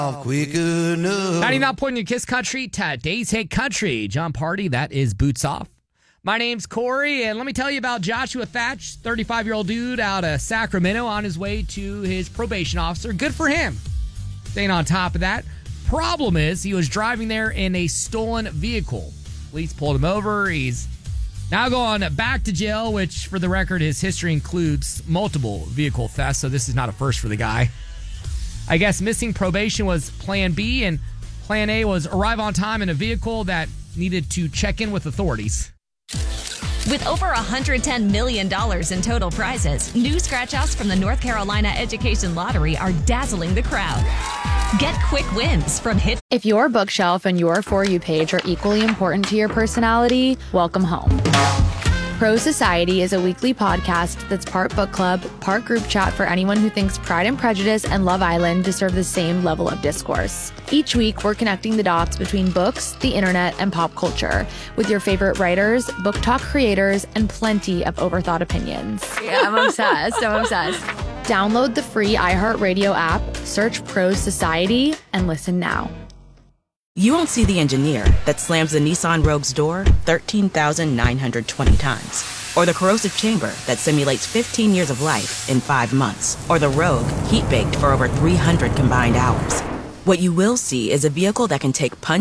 Quicker, no. 99 point in Kiss Country, today's hit country. John Party, that is Boots Off. My name's Corey, and let me tell you about Joshua Thatch, 35-year-old dude out of Sacramento on his way to his probation officer. Good for him. Staying on top of that. Problem is, he was driving there in a stolen vehicle. Police pulled him over. He's now going back to jail, which, for the record, his history includes multiple vehicle thefts, so this is not a first for the guy. I guess missing probation was plan B, and plan A was arrive on time in a vehicle that needed to check in with authorities. With over $110 million in total prizes, new scratch-offs from the North Carolina Education Lottery are dazzling the crowd. Get quick wins from hit. If your bookshelf and your For You page are equally important to your personality, welcome home. Pro Society is a weekly podcast that's part book club, part group chat for anyone who thinks Pride and Prejudice and Love Island deserve the same level of discourse. Each week, we're connecting the dots between books, the internet, and pop culture with your favorite writers, book talk creators, and plenty of overthought opinions. Yeah, I'm obsessed. Download the free iHeartRadio app, search Pro Society, and listen now. You won't see the engineer that slams the Nissan Rogue's door 13,920 times. Or the corrosive chamber that simulates 15 years of life in 5 months. Or the Rogue heat-baked for over 300 combined hours. What you will see is a vehicle that can take punch